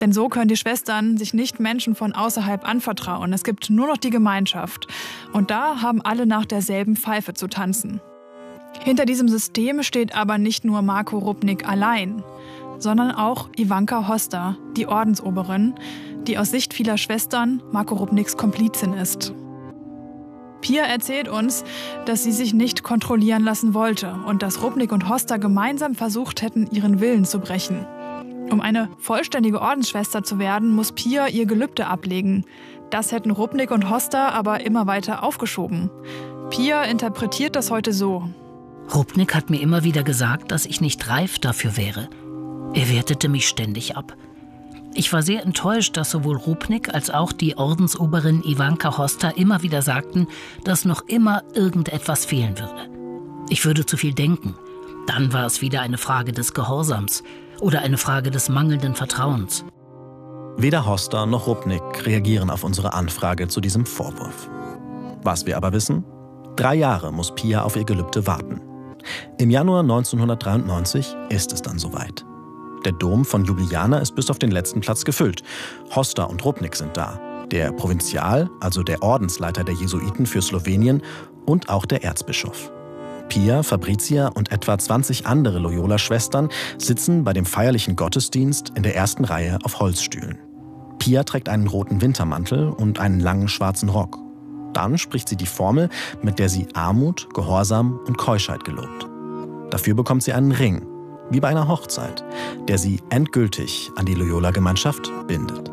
Denn so können die Schwestern sich nicht Menschen von außerhalb anvertrauen. Es gibt nur noch die Gemeinschaft. Und da haben alle nach derselben Pfeife zu tanzen. Hinter diesem System steht aber nicht nur Marko Rupnik allein, sondern auch Ivanka Hosta, die Ordensoberin, die aus Sicht vieler Schwestern Marko Rupniks Komplizin ist. Pia erzählt uns, dass sie sich nicht kontrollieren lassen wollte und dass Rupnik und Hosta gemeinsam versucht hätten, ihren Willen zu brechen. Um eine vollständige Ordensschwester zu werden, muss Pia ihr Gelübde ablegen. Das hätten Rupnik und Hosta aber immer weiter aufgeschoben. Pia interpretiert das heute so. Rupnik hat mir immer wieder gesagt, dass ich nicht reif dafür wäre. Er wertete mich ständig ab. Ich war sehr enttäuscht, dass sowohl Rupnik als auch die Ordensoberin Ivanka Hosta immer wieder sagten, dass noch immer irgendetwas fehlen würde. Ich würde zu viel denken. Dann war es wieder eine Frage des Gehorsams oder eine Frage des mangelnden Vertrauens. Weder Hosta noch Rupnik reagieren auf unsere Anfrage zu diesem Vorwurf. Was wir aber wissen: 3 Jahre muss Pia auf ihr Gelübde warten. Im Januar 1993 ist es dann soweit. Der Dom von Ljubljana ist bis auf den letzten Platz gefüllt. Hosta und Rupnik sind da. Der Provinzial, also der Ordensleiter der Jesuiten für Slowenien, und auch der Erzbischof. Pia, Fabrizia und etwa 20 andere Loyola-Schwestern sitzen bei dem feierlichen Gottesdienst in der ersten Reihe auf Holzstühlen. Pia trägt einen roten Wintermantel und einen langen schwarzen Rock. Dann spricht sie die Formel, mit der sie Armut, Gehorsam und Keuschheit gelobt. Dafür bekommt sie einen Ring, wie bei einer Hochzeit, der sie endgültig an die Loyola-Gemeinschaft bindet.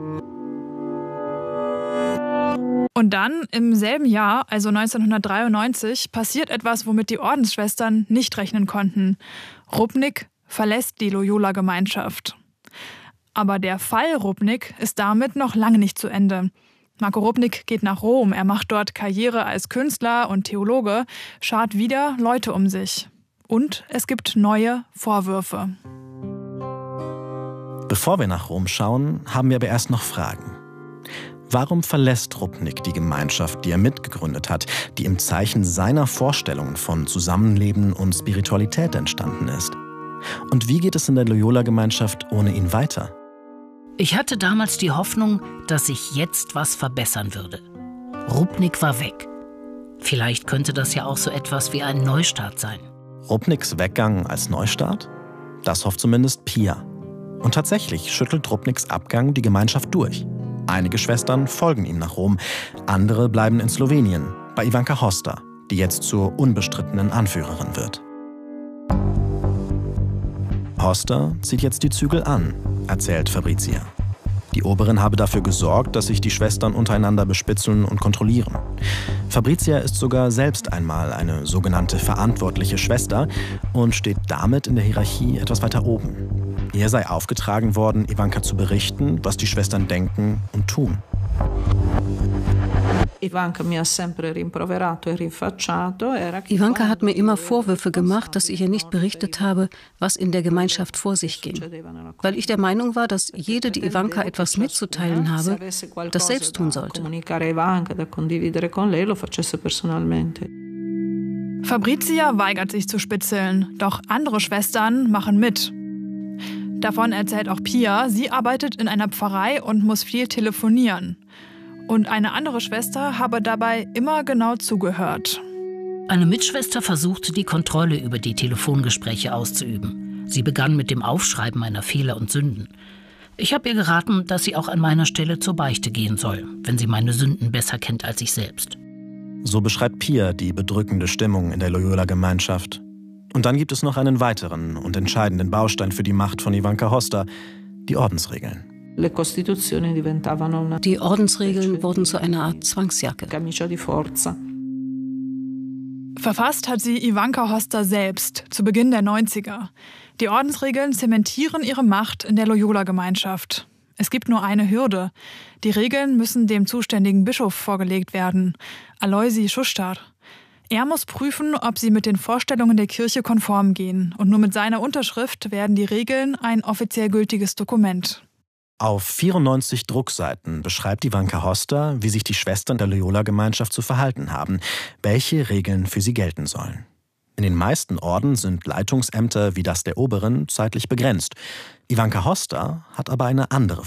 Und dann, im selben Jahr, also 1993, passiert etwas, womit die Ordensschwestern nicht rechnen konnten. Rupnik verlässt die Loyola-Gemeinschaft. Aber der Fall Rupnik ist damit noch lange nicht zu Ende. Marko Rupnik geht nach Rom, er macht dort Karriere als Künstler und Theologe, schart wieder Leute um sich. Und es gibt neue Vorwürfe. Bevor wir nach Rom schauen, haben wir aber erst noch Fragen. Warum verlässt Rupnik die Gemeinschaft, die er mitgegründet hat, die im Zeichen seiner Vorstellungen von Zusammenleben und Spiritualität entstanden ist? Und wie geht es in der Loyola-Gemeinschaft ohne ihn weiter? Ich hatte damals die Hoffnung, dass sich jetzt was verbessern würde. Rupnik war weg. Vielleicht könnte das ja auch so etwas wie ein Neustart sein. Rupniks Weggang als Neustart? Das hofft zumindest Pia. Und tatsächlich schüttelt Rupniks Abgang die Gemeinschaft durch. Einige Schwestern folgen ihm nach Rom, andere bleiben in Slowenien, bei Ivanka Hosta, die jetzt zur unbestrittenen Anführerin wird. Hosta zieht jetzt die Zügel an, erzählt Fabrizia. Die Oberin habe dafür gesorgt, dass sich die Schwestern untereinander bespitzeln und kontrollieren. Fabrizia ist sogar selbst einmal eine sogenannte verantwortliche Schwester und steht damit in der Hierarchie etwas weiter oben. Ihr sei aufgetragen worden, Ivanka zu berichten, was die Schwestern denken und tun. Ivanka hat mir immer Vorwürfe gemacht, dass ich ihr nicht berichtet habe, was in der Gemeinschaft vor sich ging. Weil ich der Meinung war, dass jede, die Ivanka etwas mitzuteilen habe, das selbst tun sollte. Fabrizia weigert sich zu spitzeln, doch andere Schwestern machen mit. Davon erzählt auch Pia, sie arbeitet in einer Pfarrei und muss viel telefonieren. Und eine andere Schwester habe dabei immer genau zugehört. Eine Mitschwester versuchte, die Kontrolle über die Telefongespräche auszuüben. Sie begann mit dem Aufschreiben meiner Fehler und Sünden. Ich habe ihr geraten, dass sie auch an meiner Stelle zur Beichte gehen soll, wenn sie meine Sünden besser kennt als ich selbst. So beschreibt Pia die bedrückende Stimmung in der Loyola-Gemeinschaft. Und dann gibt es noch einen weiteren und entscheidenden Baustein für die Macht von Ivanka Hosta, die Ordensregeln. Die Ordensregeln wurden zu einer Art Zwangsjacke. Verfasst hat sie Ivanka Hosta selbst, zu Beginn der 90er. Die Ordensregeln zementieren ihre Macht in der Loyola-Gemeinschaft. Es gibt nur eine Hürde. Die Regeln müssen dem zuständigen Bischof vorgelegt werden, Aloisi Šuštar. Er muss prüfen, ob sie mit den Vorstellungen der Kirche konform gehen. Und nur mit seiner Unterschrift werden die Regeln ein offiziell gültiges Dokument. Auf 94 Druckseiten beschreibt Ivanka Hosta, wie sich die Schwestern der Loyola-Gemeinschaft zu verhalten haben, welche Regeln für sie gelten sollen. In den meisten Orden sind Leitungsämter wie das der Oberen zeitlich begrenzt. Ivanka Hosta hat aber eine andere